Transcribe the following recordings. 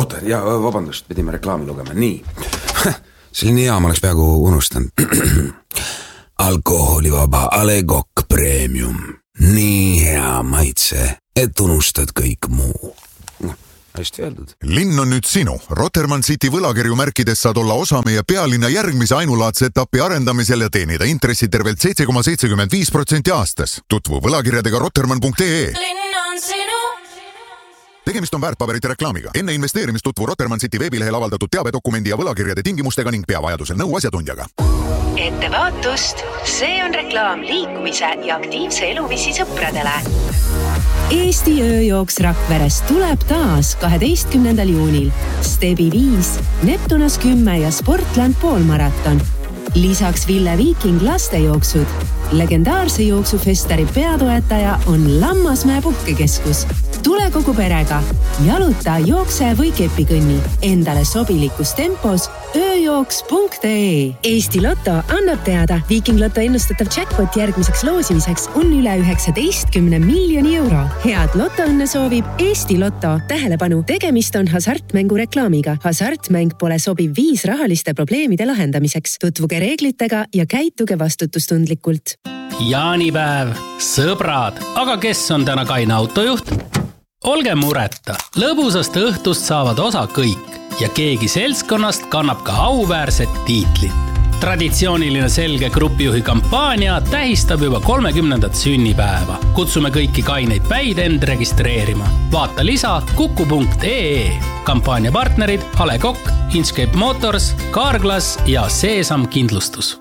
oota, ja vabandust, pidime reklaami lugema, nii. Selline hea, ma oleks peaaegu unustanud. Alkoholivaba Ale Kokk Premium. Nii hea maitse, et unustad kõik muu. Hästi öeldud. Linn on nüüd sinu. Rotermann City võlakirju märkides saad olla osa meie pealinna järgmise ainulaadse etapi arendamisel ja teenida intressi tervelt 7,75% aastas. Tutvu võlakirjadega rotermann.ee. Linn on sinu. Tegemist on väärtpaberite reklaamiga. Enne investeerimist tutvu Rotermann City veebilehel avaldatud teabedokumendi ja võlakirjade tingimustega ning pea vajadusel nõu asjatundjaga. Ettevaatust, see on reklaam liikumise ja aktiivse eluviisi sõpradele. Eesti ööjooks Rakveres tuleb taas 12. juunil. Stebi 5, Neptunas 10 ja Sportland poolmaraton. Lisaks Ville Viiking lastejooksud. Legendaarse jooksufestari peatoetaja on Lammasmäe puhkekeskus. Tule kogu perega. Jaluta, jookse või kepikõnni. Endale sobilikus tempos ööjooks.ee. Eesti Lotto annab teada. Viiking Lotto ennustatav jackpot järgmiseks loosimiseks on üle 19 miljoni euro. Head lotoõnne soovib Eesti Lotto. Tähelepanu, tegemist on hasartmängu reklaamiga. Hasartmäng pole sobiv viis rahaliste probleemide lahendamiseks. Tutvuge reeglitega ja käituge vastutustundlikult. Jaanipäev, sõbrad, aga kes on täna kaine autojuht? Olge mureta, lõbusast õhtust saavad osa kõik ja keegi seltskonnast kannab ka auväärset tiitlit. Traditsiooniline selge grupijuhi kampaania tähistab juba 30. sünnipäeva. Kutsume kõiki kaineid päid end registreerima. Vaata lisa kuku.ee. Kampaania partnerid Ale Kokk, Inchcape Motors, Carglass ja Seesam Kindlustus.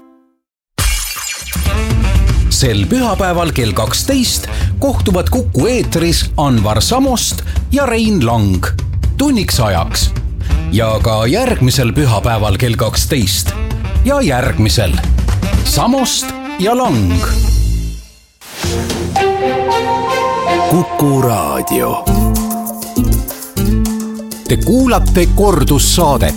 Sel pühapäeval kell 12 kohtuvad Kuku eetris Anvar Samost ja Rein Lang tunniks ajaks. Ja ka järgmisel pühapäeval kell 12 ja järgmisel Samost ja Lang. Kuku Raadio. Te kuulate kordussaadet.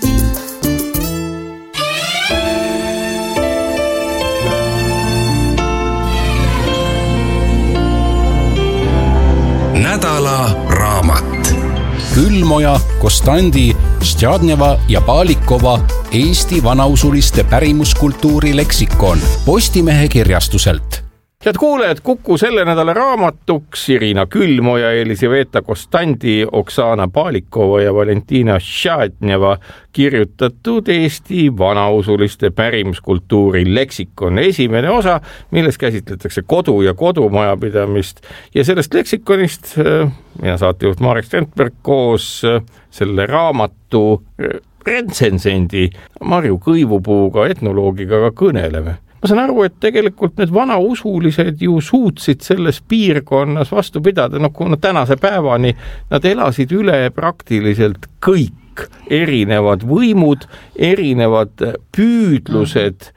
Nädala raamat. Külmoja, Kostandi, Stjadneva ja Palikova Eesti vanausuliste pärimuskultuuri leksikon Postimehe kirjastuselt. Head kuulejad, Kuku selle nädala raamatuks Irina Külmoja, Elisaveta Kostandi, Oksana Palikova ja Valentina Stjadneva kirjutatud Eesti vanausuliste pärimuskultuuri leksikon. Esimene osa, milles käsitletakse kodu ja kodumajapidamist ja sellest leksikonist mina saatejuht Marek Strandberg koos selle raamatu retsensendi Marju Kõivupuuga, etnoloogiga ka kõneleme. Ma saan aru, et tegelikult need vanausulised ju suutsid selles piirkonnas vastu pidada, kuna tänase päevani nad elasid üle praktiliselt kõik erinevad võimud, erinevad püüdlused,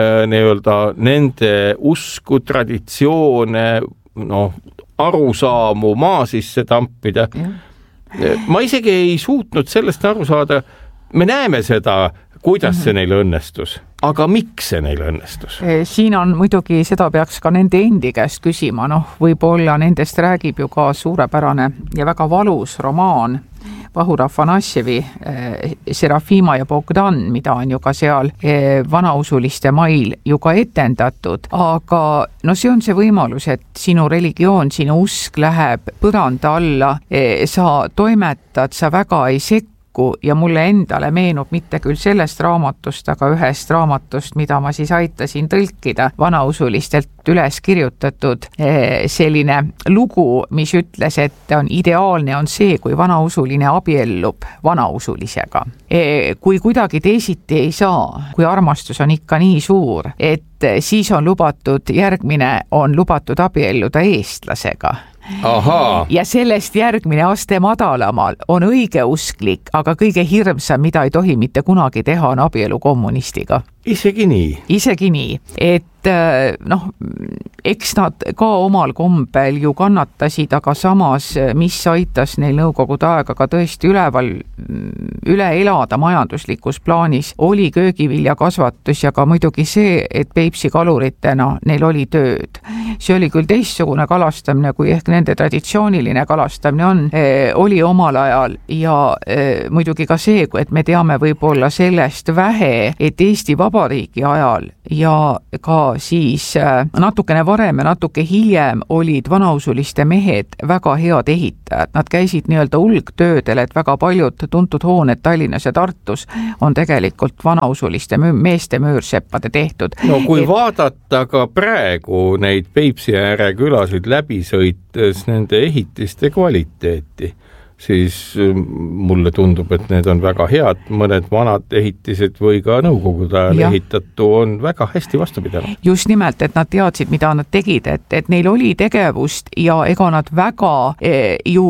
nende usku, traditsioone, arusaamu maa sisse tampida. Ma isegi ei suutnud sellest aru saada, me näeme seda, kuidas see neil õnnestus, aga miks see neil õnnestus? Siin on muidugi, seda peaks ka nende endi käest küsima, võib-olla nendest räägib ju ka suurepärane ja väga valus romaan Vahur Afanasjevi Serafima ja Bogdan, mida on ju ka seal vanausuliste mail ju ka etendatud, aga see on see võimalus, et sinu religioon, sinu usk läheb põranda alla, sa toimetad, sa väga ei sekku ja mulle endale meenub mitte küll sellest raamatust, aga ühest raamatust, mida ma siis aitasin tõlkida, vanausulistelt üles kirjutatud selline lugu, mis ütles, et ideaalne on see, kui vanausuline abiellub vanausulisega. Kui kuidagi teisiti ei saa, kui armastus on ikka nii suur, et siis on lubatud, järgmine on lubatud abielluda eestlasega. Aha. Ja sellest järgmine aste madalamal on õigeusklik, aga kõige hirmsam, mida ei tohi mitte kunagi teha, on abielu kommunistiga. Isegi nii? Isegi nii, et noh, eks nad ka omal kombel ju kannatasid, aga samas, mis aitas neil nõukogude aega ka tõesti üle elada majanduslikus plaanis, oli köögiviljakasvatus ja ka muidugi see, et Peipsi kaluritena neil oli tööd. See oli küll teistsugune kalastamine, kui ehk nende traditsiooniline kalastamine on, oli omal ajal ja muidugi ka see, et me teame võib-olla sellest vähe, et Eesti Vabariigi ajal ja ka siis natukene varem ja natuke hiljem olid vanausuliste mehed väga head ehitajad. Nad käisid nii-öelda ulgtöödel, et väga paljud tuntud hooned Tallinnas ja Tartus on tegelikult vanausuliste meeste möörseppade tehtud. No kui vaadata ka praegu neid Peipsi ääre külasid läbi sõites nende ehitiste kvaliteeti, siis mulle tundub, et need on väga head, mõned vanad ehitised või ka nõukogude ajal ehitatu on väga hästi vastu pidanud. Just nimelt, et nad teadsid, mida nad tegid, et neil oli tegevust ja ega nad väga ju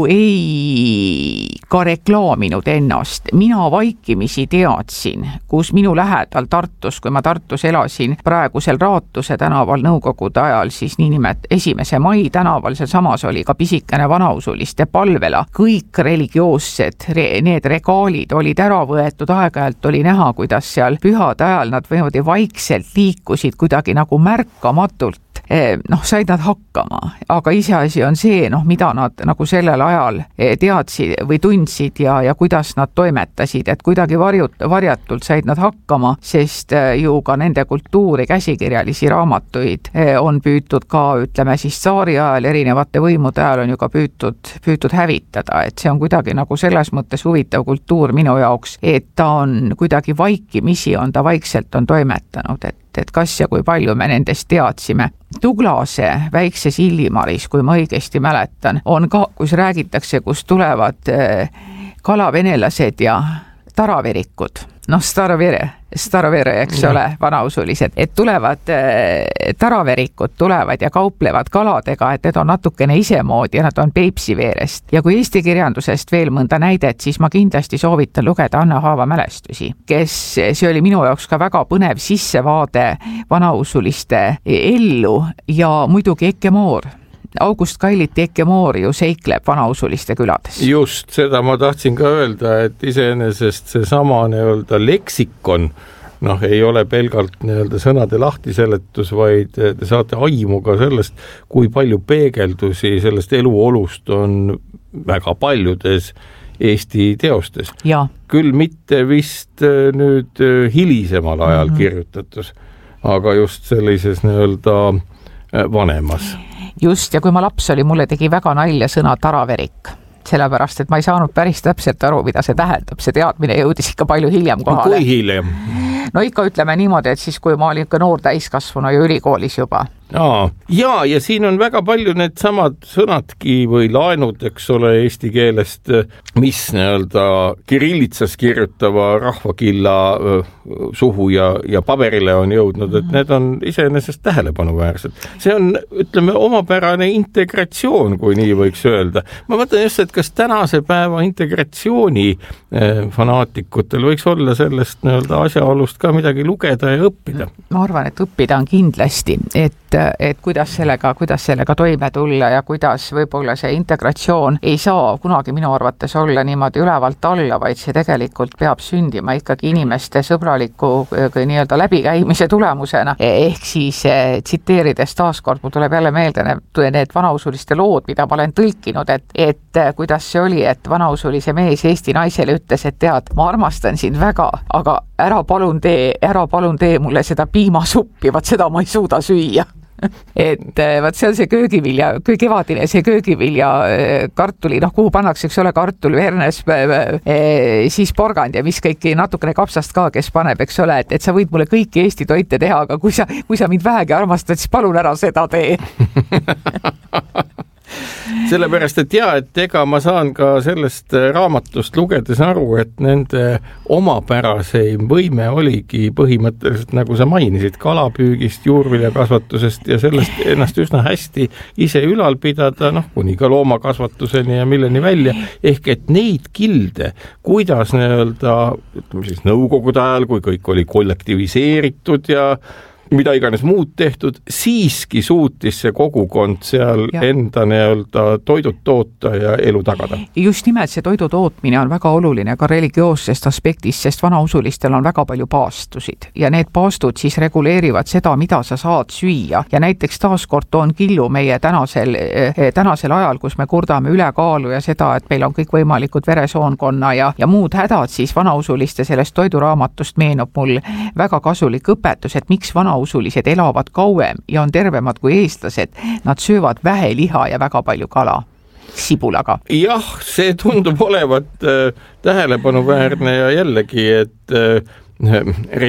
ei ka reklaaminud ennast. Mina vaikimisi teadsin, kus minu lähedal Tartus, kui ma Tartus elasin praegusel Raatuse tänaval nõukogude ajal, siis niinimet 1. mai tänaval, seal samas oli ka pisikene vanausuliste palvela, kõik religioossed, need regaalid olid ära võetud, aeg-ajalt oli näha, kuidas seal pühade ajal nad võivad vaikselt liikusid kuidagi nagu märkamatult. Noh, said nad hakkama, aga iseasi on see, noh, mida nad nagu sellel ajal teadsid või tundsid ja kuidas nad toimetasid, et kuidagi varjatult said nad hakkama, sest ju ka nende kultuuri käsikirjalisi raamatuid on püütud ka, ütleme siis tsaari ajal, erinevate võimude ajal on ju ka püütud hävitada, et see on kuidagi nagu selles mõttes huvitav kultuur minu jaoks, et ta on kuidagi vaikimisi, ta vaikselt on toimetanud, et kas ja kui palju me nendest teadsime. Tuglase väikses Illimaris, kui ma õigesti mäletan, on ka, kus räägitakse, kus tulevad kalavenelased ja taraverikud, noh, Starovere, eks ole, vanausulised, et tulevad taraverikud tulevad ja kauplevad kaladega, et need on natukene isemoodi ja nad on Peipsi veerest. Ja kui Eesti kirjandusest veel mõnda näidet, siis ma kindlasti soovitan lugeda Anna Haava mälestusi, see oli minu jaoks ka väga põnev sissevaade vanausuliste ellu ja muidugi Eke Moor. August Kailiti Eke Moor ju seikleb vanausuliste külades. Just, seda ma tahtsin ka öelda, et iseenesest see sama nii-öelda leksikon, noh, ei ole pelgalt nii-öelda sõnade lahtiseletus, vaid te saate aimu ka sellest, kui palju peegeldusi sellest eluolust on väga paljudes Eesti teostes. Ja. Küll mitte vist nüüd hilisemal ajal kirjutatus, aga just sellises nii-öelda vanemas. Just, ja kui ma laps oli, mulle tegi väga nalja sõna taraverik, sellepärast, et ma ei saanud päris täpselt aru, mida see tähendab. See teadmine jõudis ikka palju hiljem kohale. Kui hiljem? No ikka ütleme niimoodi, et siis kui ma olin ka noor täiskasvanu ja ülikoolis juba. Ja siin on väga palju need samad sõnadki või laenud, eks ole, eesti keelest, mis nii-öelda kirillitsas kirjutava rahvakilla suhu ja paberile on jõudnud, et need on iseenesest tähelepanuväärsed. See on, ütleme, omapärane integratsioon, kui nii võiks öelda. Ma mõtlen just, et kas tänase päeva integratsiooni fanaatikutel võiks olla sellest nii-öelda asjaolust ka midagi lugeda ja õppida? Ma arvan, et õppida on kindlasti, et kuidas sellega toime tulla ja kuidas võib-olla see integratsioon ei saa kunagi minu arvates olla niimoodi ülevalt alla, vaid see tegelikult peab sündima ikkagi inimeste sõbraliku nii-öelda läbikäimise tulemusena. Ehk siis tsiteerides taaskord, mul tuleb jälle meelde need vanausuliste lood, mida ma olen tõlkinud, et kuidas see oli, et vanausulise mees Eesti naisele ütles, et tead, ma armastan sind väga, aga ära palun tee mulle seda piimasuppi, vaat seda ma ei suuda süüa. Et vaat see on see köögivilja, kevadine see köögivilja kartuli, noh, kuhu pannakse, eks ole, kartul, vernes, siis porgand ja mis kõiki natukene kapsast ka, kes paneb, eks ole, et sa võid mulle kõiki Eesti toite teha, aga kui sa mind vähegi armastad, siis palun ära seda tee. Sellepärast, et et ega ma saan ka sellest raamatust lugedes aru, et nende omapäraseim võime oligi põhimõtteliselt, nagu sa mainisid, kalapüügist, juurviljakasvatusest ja sellest ennast üsna hästi ise ülal pidada, noh, kuni ka loomakasvatuseni ja milleni välja, ehk et neid kilde, kuidas nii-öelda, ütleme siis nõukogude ajal, kui kõik oli kollektiviseeritud ja mida iganes muud tehtud, siiski suutis see kogukond seal enda toidud toota ja elu tagada. Just nimelt see toidu tootmine on väga oluline ka religioossest aspektist, sest vanausulistel on väga palju paastusid ja need paastud siis reguleerivad seda, mida sa saad süüa ja näiteks taaskord toon killu meie tänasel ajal, kus me kurdame ülekaalu ja seda, et meil on kõik võimalikud veresoonkonna ja muud hädad, siis vanausuliste sellest toiduraamatust meenub mul väga kasulik õpetus, et miks vanausulised elavad kauem ja on tervemad kui eestlased, nad söövad vähe liha ja väga palju kala. Sibulaga. Jah, see tundub olevat tähelepanuväärne ja jällegi, et